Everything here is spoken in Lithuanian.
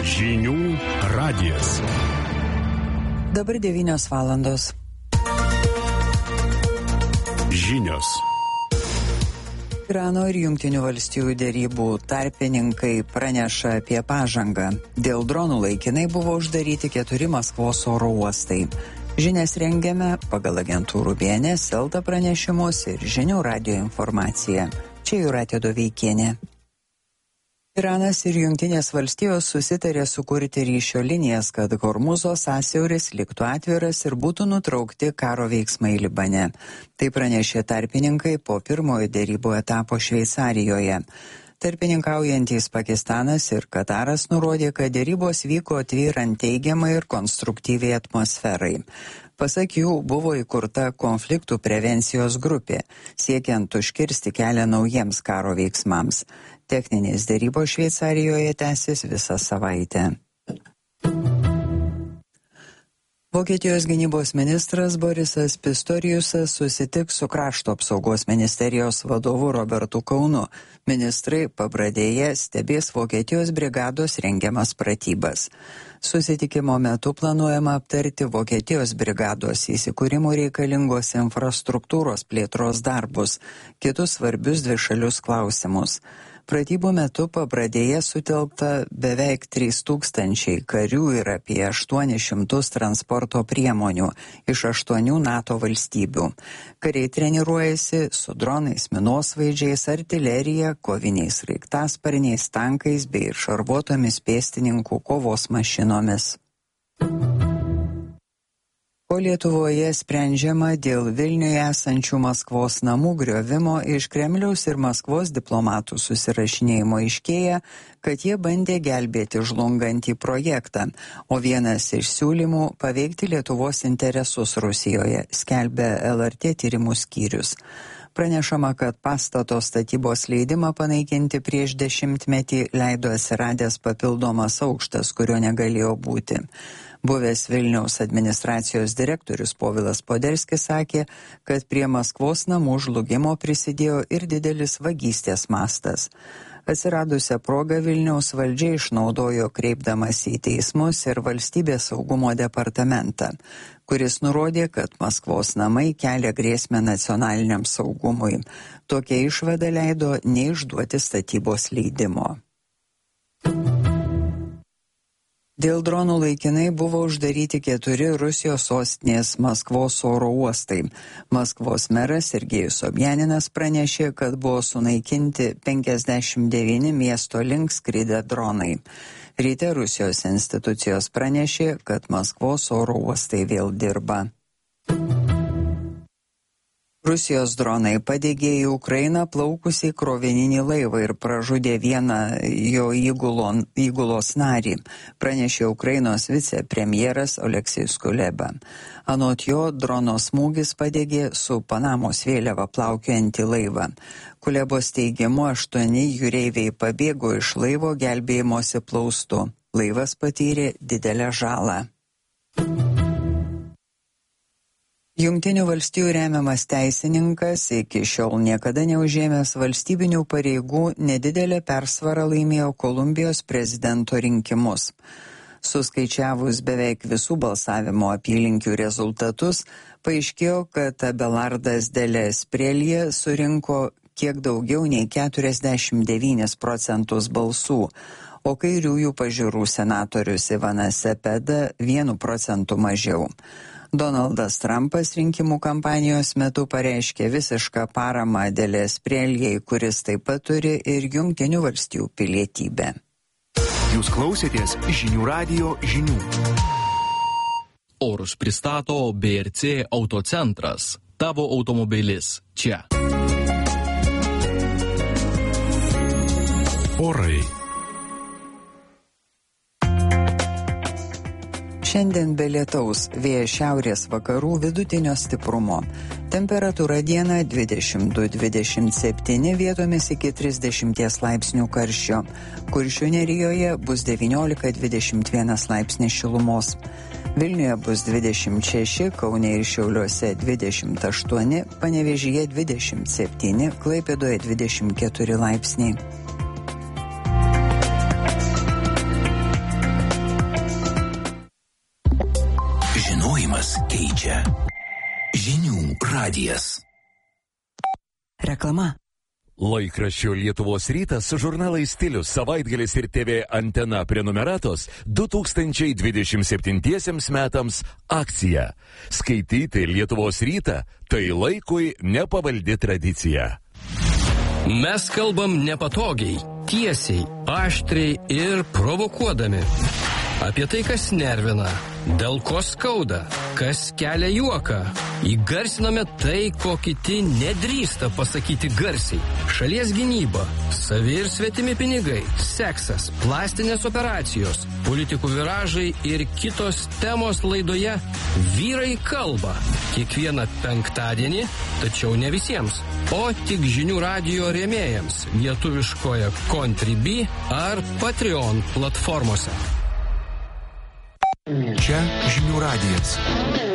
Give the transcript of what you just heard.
Žinių radijas. Dabar 9 valandos. Žinios. Irano ir Jungtinių valstijų derybų tarpininkai praneša apie pažangą. Dėl dronų laikinai buvo uždaryti 4 Maskvos oro uostai. Žinias rengiame pagal agentūrų BNS, Elta pranešimus ir Žinių radijo informaciją. Čia Jūratė Doveikienė. Iranas ir Jungtinės valstijos susitarė sukurti ryšio linijas, kad Hormuzo sąsiauris liktų atviras ir būtų nutraukti karo veiksmai Libane. Tai pranešė tarpininkai po pirmojo derybų etapo Šveicarijoje. Tarpininkaujantys Pakistanas ir Kataras nurodė, kad derybos vyko tvyrant teigiamai ir konstruktyviai atmosferai. Pasak jų, buvo įkurta konfliktų prevencijos grupė, siekiant užkirsti kelią naujiems karo veiksmams. Techninės derybos Šveicarijoje tęsis visą savaitę. Vokietijos gynybos ministras Borisas Pistoriusas susitiks su krašto apsaugos ministerijos vadovu Robertu Kaunu. Ministrai Pabradėje stebės Vokietijos brigados rengiamas pratybas. Susitikimo metu planuojama aptarti Vokietijos brigados įsikūrimų reikalingos infrastruktūros plėtros darbus, kitus svarbius dvišalius klausimus. Pratybų metu Pabradėje sutelkta beveik 3000 karių ir apie 800 transporto priemonių iš 8 NATO valstybių. Kariai treniruojasi su dronais, minosvaidžiais, artilerija, koviniais sraigtasparniais, tankais bei šarvuotomis pėstininkų kovos mašinomis. O Lietuvoje sprendžiama dėl Vilniuje esančių Maskvos namų griovimo. Iš Kremliaus ir Maskvos diplomatų susirašinėjimo aiškėja, kad jie bandė gelbėti žlungantį projektą, o vienas iš siūlymų paveikti Lietuvos interesus Rusijoje, skelbia LRT tyrimų skyrius. Pranešama, kad pastato statybos leidimą panaikinti prieš 10-metį leido atsiradęs papildomas aukštas, kurio negalėjo būti. Buvęs Vilniaus administracijos direktorius Povilas Poderskis sakė, kad prie Maskvos namų žlugimo prisidėjo ir didelis vagystės mastas. Atsiradusią progą Vilniaus valdžia išnaudojo kreipdamas į teismus ir valstybės saugumo departamentą, kuris nurodė, kad Maskvos namai kelia grėsmę nacionaliniam saugumui. Tokia išvada leido neišduoti statybos leidimo. Dėl dronų laikinai buvo uždaryti 4 Rusijos sostinės Maskvos oro uostai. Maskvos meras Sergejus Sobjaninas pranešė, kad buvo sunaikinti 59 miesto link skridę dronai. Ryte Rusijos institucijos pranešė, kad Maskvos oro uostai vėl dirba. Rusijos dronai padegė į Ukrainą plaukusį krovininį laivą ir pražudė vieną jo įgulos narį, pranešė Ukrainos vicepremjeras Oleksijus Kuleba. Anot jo, drono smūgis padegė su Panamos vėliava plaukiojantį laivą. Kulebos teigimu 8 jūreiviai pabėgo iš laivo gelbėjimosi plaustu. Laivas patyrė didelę žalą. Jungtinių valstijų remiamas teisininkas, iki šiol niekada neužėmęs valstybinių pareigų, nedidelę persvarą laimėjo Kolumbijos prezidento rinkimus. Suskaičiavus beveik visų balsavimo apylinkių rezultatus, paaiškėjo, kad Abelardas de Espriella surinko kiek daugiau nei 49% balsų, o kairiųjų pažiūrų senatorius Ivanas Cepeda 1% mažiau. Donaldas Trumpas rinkimų kampanijos metu pareiškė visišką paramą de Esprielai, kuris taip pat turi ir Jungtinių valstijų pilietybę. Jūs klausėtės Žinių radijo žinių. Orus pristato BRC Autocentras. Tavo automobilis čia. Orai. Šiandien be lietaus, vėjas šiaurės vakarų vidutinio stiprumo. Temperatūra dieną 22-27, vietomis iki 30 laipsnių karščio. Kuršių nerijoje bus 19-21 laipsnis šilumos. Vilniuje bus 26, Kaune ir Šiauliuose 28, Panevėžyje 27, Klaipėdoje 24 laipsniai. čia žinių radijas. Reklama. Laikraščio Lietuvos rytas su žurnalais Stilius, Savaitgalis ir TV Antena prenumeratos 2027 metams akcija. Skaityti Lietuvos rytą tai laikui nepavaldi tradicija. Mes kalbam nepatogiai, tiesiai, aštriai ir provokuodami. Apie tai, kas nervina, dėl ko skauda, kas kelia juoką. Įgarsiname tai, ko kiti nedrįsta pasakyti garsiai. Šalies gynyba, savi ir svetimi pinigai, seksas, plastinės operacijos, politikų viražai ir kitos temos laidoje Vyrai kalba. Kiekvieną penktadienį, tačiau ne visiems, o tik žinių radijo rėmėjams lietuviškoje Contribui ar Patreon platformose. Čia žinių radijas.